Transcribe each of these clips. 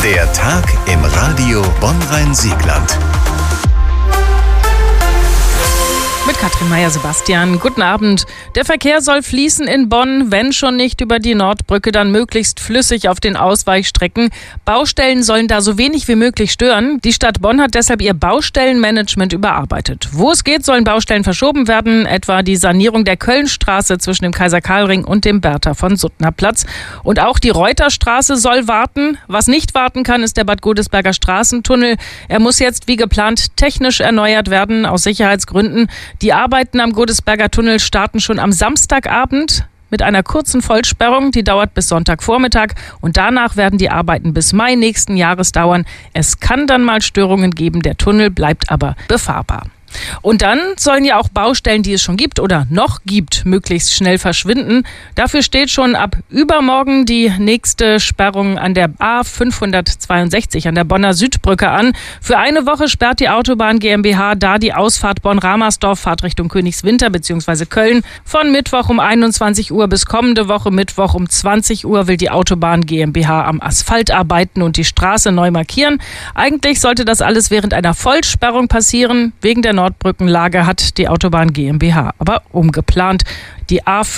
Der Tag im Radio Bonn-Rhein-Siegland. Mit Katrin Meyer-Sebastian. Guten Abend. Der Verkehr soll fließen in Bonn, wenn schon nicht über die Nordbrücke, dann möglichst flüssig auf den Ausweichstrecken. Baustellen sollen da so wenig wie möglich stören. Die Stadt Bonn hat deshalb ihr Baustellenmanagement überarbeitet. Wo es geht, sollen Baustellen verschoben werden, etwa die Sanierung der Kölnstraße zwischen dem Kaiser-Karl-Ring und dem Bertha-von-Suttner-Platz. Und auch die Reuterstraße soll warten. Was nicht warten kann, ist der Bad Godesberger Straßentunnel. Er muss jetzt wie geplant technisch erneuert werden, aus Sicherheitsgründen. Die Arbeiten am Godesberger Tunnel starten schon am Samstagabend mit einer kurzen Vollsperrung. Die dauert bis Sonntagvormittag und danach werden die Arbeiten bis Mai nächsten Jahres dauern. Es kann dann mal Störungen geben, der Tunnel bleibt aber befahrbar. Und dann sollen ja auch Baustellen, die es schon gibt oder noch gibt, möglichst schnell verschwinden. Dafür steht schon ab übermorgen die nächste Sperrung an der A562 an der Bonner Südbrücke an. Für eine Woche sperrt die Autobahn GmbH da die Ausfahrt Bonn-Ramersdorf, Fahrt Richtung Königswinter bzw. Köln. Von Mittwoch um 21 Uhr bis kommende Woche Mittwoch um 20 Uhr will die Autobahn GmbH am Asphalt arbeiten und die Straße neu markieren. Eigentlich sollte das alles während einer Vollsperrung passieren. Wegen der Nordbrückenlage hat die Autobahn GmbH aber umgeplant. Die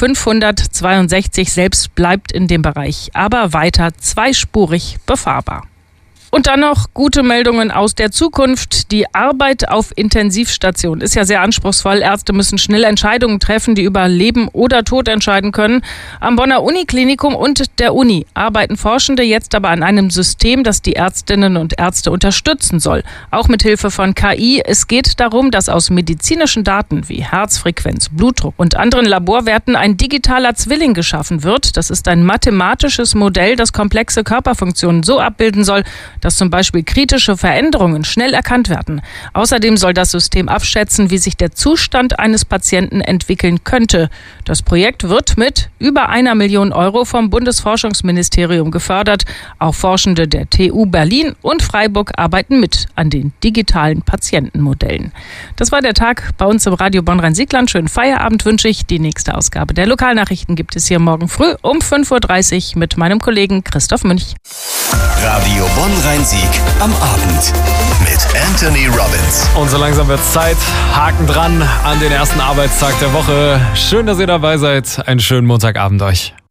A562 selbst bleibt in dem Bereich, aber weiter zweispurig befahrbar. Und dann noch gute Meldungen aus der Zukunft. Die Arbeit auf Intensivstation ist ja sehr anspruchsvoll. Ärzte müssen schnell Entscheidungen treffen, die über Leben oder Tod entscheiden können. Am Bonner Uniklinikum und der Uni arbeiten Forschende jetzt aber an einem System, das die Ärztinnen und Ärzte unterstützen soll. Auch mit Hilfe von KI. Es geht darum, dass aus medizinischen Daten wie Herzfrequenz, Blutdruck und anderen Laborwerten ein digitaler Zwilling geschaffen wird. Das ist ein mathematisches Modell, das komplexe Körperfunktionen so abbilden soll, dass zum Beispiel kritische Veränderungen schnell erkannt werden. Außerdem soll das System abschätzen, wie sich der Zustand eines Patienten entwickeln könnte. Das Projekt wird mit über 1 Million Euro vom Bundesforschungsministerium gefördert. Auch Forschende der TU Berlin und Freiburg arbeiten mit an den digitalen Patientenmodellen. Das war der Tag bei uns im Radio Bonn-Rhein-Siegland. Schönen Feierabend wünsche ich. Die nächste Ausgabe der Lokalnachrichten gibt es hier morgen früh um 5.30 Uhr mit meinem Kollegen Christoph Münch. Radio Bonn-Rhein-Sieg am Abend mit Anthony Robbins. Und so langsam wird's Zeit. Haken dran an den ersten Arbeitstag der Woche. Schön, dass ihr dabei seid. Einen schönen Montagabend euch.